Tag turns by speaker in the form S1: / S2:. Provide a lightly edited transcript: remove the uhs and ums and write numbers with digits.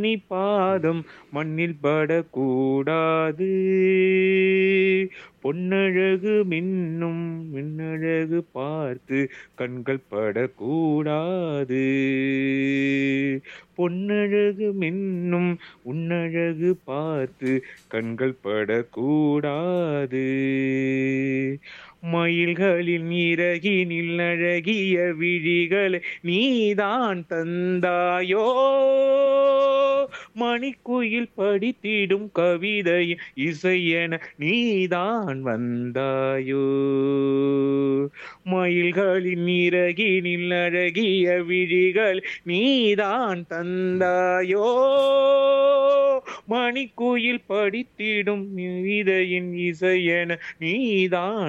S1: நீ பாதம் மண்ணில் படக்கூடாது. பொன்னழகு மின்னும் மின்னழகு பார்த்து கண்கள் படக்கூடாது. பொன்னழகு மின்னும் உன்னழகு பார்த்து கண்கள் படக்கூடாது. மயில்களின் இறகினில் அழகிய விழிகளை நீதான் தந்தாயோ. மணிக்குயில் படித்திடும் கவிதை இசையென நீதான் வந்தாயோ. மயில்களின் இறகினில் அழகிய விழிகள் நீதான் தந்தாயோ. மணிக்குயில் படித்திடும் கவிதையின் இசையென நீதான்